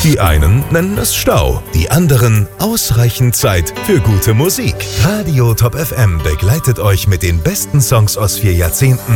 Die einen nennen es Stau, die anderen ausreichend Zeit für gute Musik. Radio Top FM begleitet euch mit den besten Songs aus 4 Jahrzehnten